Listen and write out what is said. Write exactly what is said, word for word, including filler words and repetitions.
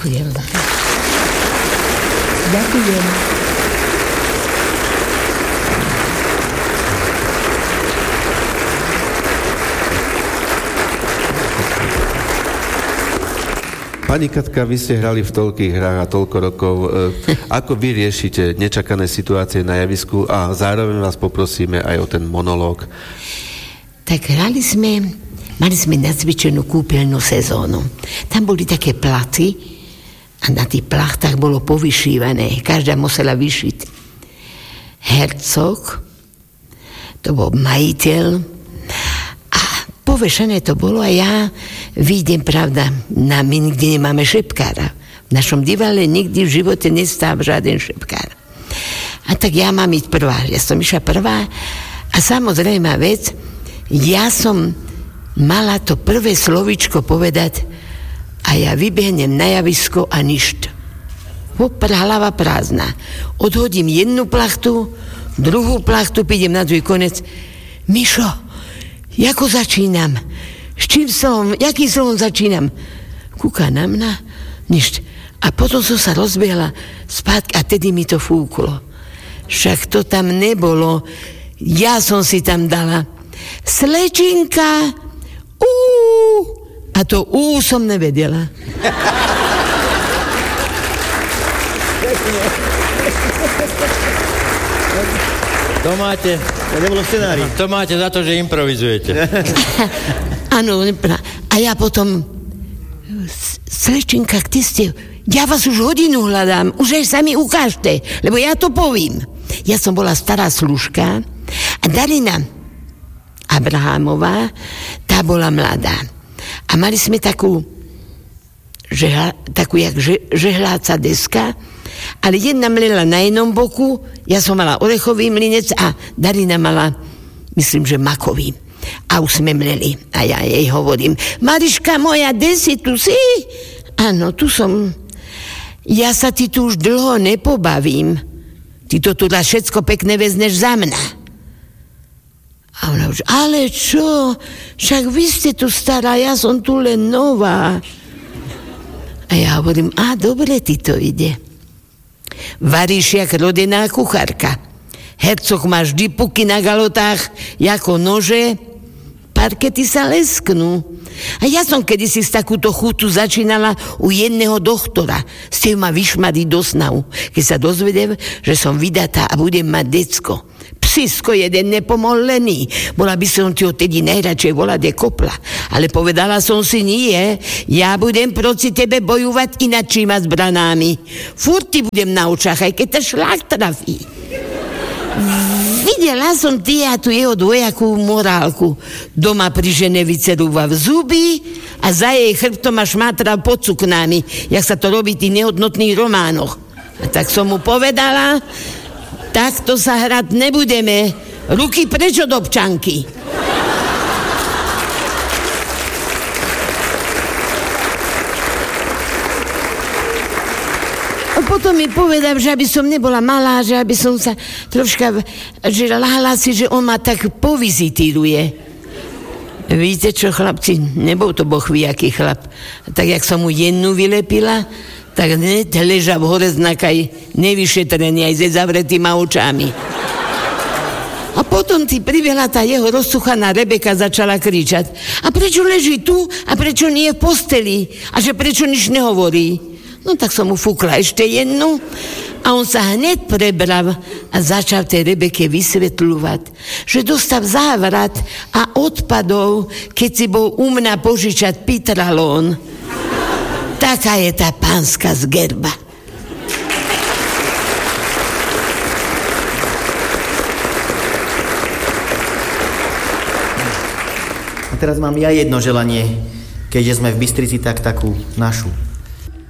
Ďakujem. Ďakujem. Pani Katka, vy ste hrali v toľkých hrách a toľko rokov. Ako vy riešite nečakané situácie na javisku a zároveň vás poprosíme aj o ten monológ? Tak hrali sme, mali sme nacvičenú kúpeľnú sezónu. Tam boli také platy a na tých plachtách bolo povyšívané. Každá musela vyšiť. Hercog, to bol majiteľ, povešené to bolo a ja vidím, pravda, na, my nikdy nemáme šepkára. V našom divale nikdy v živote nestáv žiaden šepkár. A tak ja mám ísť prvá. Ja som išla prvá a samozrejmá vec, ja som mala to prvé slovíčko povedať a ja vybehnem na javisko a ništa. Hopra, hlava prázdna. Odhodím jednu plachtu, druhú plachtu, pídem na druhý konec. Mišo, jako začínam? S čím som? Jaký slovom začínam? Kúka na mňa, nič. A potom som sa rozbiehla spátky a tedy mi to fúklo. Však to tam nebolo. Ja som si tam dala slečinka, úúú. A to úúú som nevedela. To máte, to nebolo v scenári. To máte za to, že improvizujete. Áno, a ja potom slečinka, kde ste? Ja vás už hodinu hľadám, už aj sa mi ukážte, lebo ja to povím. Ja som bola stará služka a Darina Abrahámová, tá bola mladá. A mali sme takú žehla, takú jak že, žehláca deska, ale jedna mlela na jednom boku, ja som mala orechový mlinec a Darina mala, myslím, že makový. A už sme mleli. A ja jej hovorím, Mariška moja, kde si tu si? Áno, tu som. Ja sa ti tu už dlho nepobavím. Ty to tu dá všetko pekne vezneš za mňa. A ona už, ale čo? Však vy ste tu stará, ja som tu len nová. A ja hovorím, a dobre ti to ide. Varíš jak rodená kuchárka. Hercog má vždy puky na galotách, ako nože, parkety sa lesknú. A ja som kedysi z takúto chutu začínala u jedného doktora. Ste ma vyšmadiť do snahu, keď sa dozvedel, že som vydatá a budem mať decko. Psisko jeden nepomolený. Bola by som ti odtedy najradšej volať je kopla. Ale povedala som si, nie, ja budem proti tebe bojovať inačíma zbranami. Furt ti budem na očách, aj keď ťa šlak trafí. Videla som ty a tu jeho dvojakú morálku. Doma pri žene vycerúva v zuby a za jej chrbtom ma šmátra pod cuknami, jak sa to robí v tých nehodnotných románoch. A tak som mu povedala, takto sa hrať nebudeme. Ruky preč od občanky. A potom mi povedal, že aby som nebola malá, že aby som sa troška, že láhla si, že on ma tak povizitíruje. Víte čo, chlapci, nebol to bohví aký chlap. Tak jak som mu jednu vylepila, tak hneď leža v hore znakaj nevyšetrený aj ze zavretýma očami. A potom ti pribehla tá jeho rozsuchaná Rebeka, začala kričať. A prečo leží tu? A prečo nie v posteli? A že prečo nič nehovorí? No tak som mu fúkla ešte jednu a on sa hneď prebral a začal tej Rebeke vysvetľovať, že dostal závrat a odpadov, keď si bol u mňa požičať pitralón. Taká je tá pánska z Gerba. A teraz mám ja jedno želanie, keďže sme v Bystrici, tak takú našu